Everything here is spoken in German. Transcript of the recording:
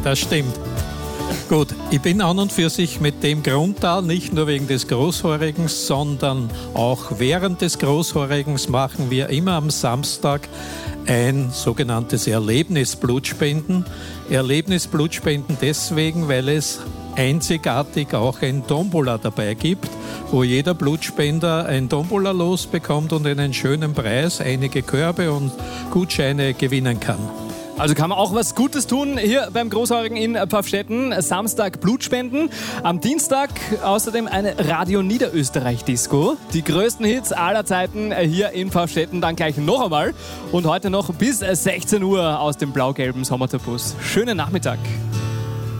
Das stimmt. Gut, ich bin an und für sich mit dem Grund da, nicht nur wegen des Großhorigens, sondern auch während des Großhorigens machen wir immer am Samstag ein sogenanntes Erlebnisblutspenden. Erlebnisblutspenden deswegen, weil es einzigartig auch ein Tombola dabei gibt, wo jeder Blutspender ein Tombola-Los bekommt und einen schönen Preis, einige Körbe und Gutscheine gewinnen kann. Also kann man auch was Gutes tun hier beim Großhorigen in Pfaffstätten. Samstag Blutspenden. Am Dienstag außerdem eine Radio Niederösterreich-Disco. Die größten Hits aller Zeiten hier in Pfaffstätten dann gleich noch einmal. Und heute noch bis 16 Uhr aus dem blau-gelben Sommertourbus. Schönen Nachmittag.